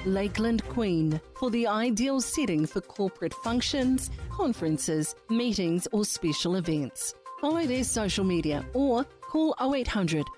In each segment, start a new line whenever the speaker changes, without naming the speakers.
Lakeland Queen for the ideal setting for corporate functions, conferences, meetings or special events. Follow their social media or call 0800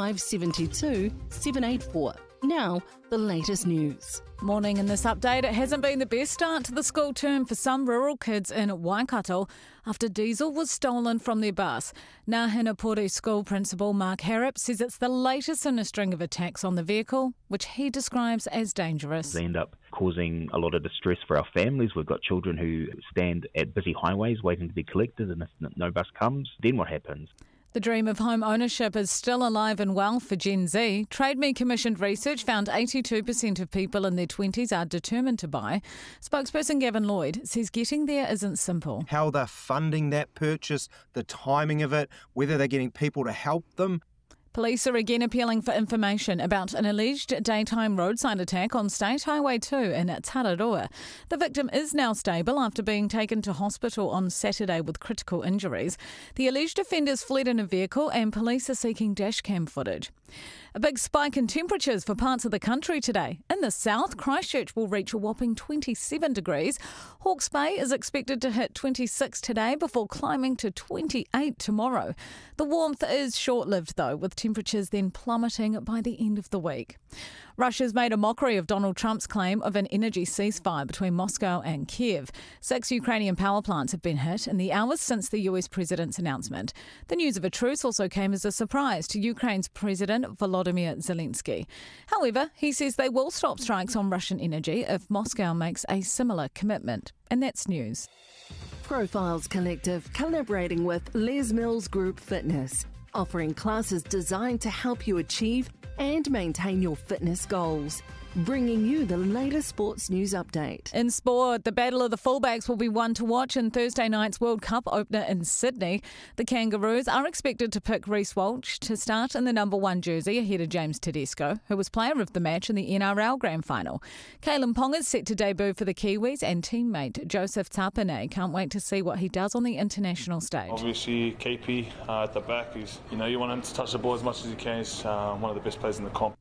572 784. Now, the latest news.
Morning. In this update, it hasn't been the best start to the school term for some rural kids in Waikato after diesel was stolen from their bus. Nahinapori School Principal Mark Harrop says it's the latest in a string of attacks on the vehicle, which he describes as dangerous.
They end up causing a lot of distress for our families. We've got children who stand at busy highways waiting to be collected, and if no bus comes, then what happens?
The dream of home ownership is still alive and well for Gen Z. TradeMe commissioned research found 82% of people in their 20s are determined to buy. Spokesperson Gavin Lloyd says getting there isn't simple.
How they're funding that purchase, the timing of it, whether they're getting people to help them.
Police are again appealing for information about an alleged daytime roadside attack on State Highway 2 in Tararua. The victim is now stable after being taken to hospital on Saturday with critical injuries. The alleged offenders fled in a vehicle and police are seeking dashcam footage. A big spike in temperatures for parts of the country today. In the south, Christchurch will reach a whopping 27 degrees. Hawke's Bay is expected to hit 26 today before climbing to 28 tomorrow. The warmth is short-lived though, with temperatures then plummeting by the end of the week. Russia's made a mockery of Donald Trump's claim of an energy ceasefire between Moscow and Kiev. 6 Ukrainian power plants have been hit in the hours since the US president's announcement. The news of a truce also came as a surprise to Ukraine's President Volodymyr Zelensky. However, he says they will stop strikes on Russian energy if Moscow makes a similar commitment. And that's news.
Profiles Collective collaborating with Les Mills Group Fitness, offering classes designed to help you achieve and maintain your fitness goals. Bringing you the latest sports news update.
In sport, the battle of the fullbacks will be one to watch in Thursday night's World Cup opener in Sydney. The Kangaroos are expected to pick Reece Walsh to start in the number 1 jersey ahead of James Tedesco, who was player of the match in the NRL Grand Final. Kalen Ponga is set to debut for the Kiwis, and teammate Joseph Tapine can't wait to see what he does on the international stage.
Obviously, KP at the back is, you want him to touch the ball as much as he can. He's one of the best players in the comp.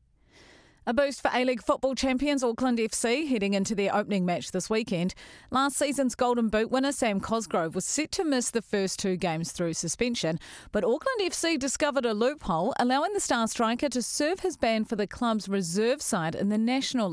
A boost for A-League football champions Auckland FC heading into their opening match this weekend. Last season's Golden Boot winner Sam Cosgrove was set to miss the first 2 games through suspension, but Auckland FC discovered a loophole, allowing the star striker to serve his ban for the club's reserve side in the National League.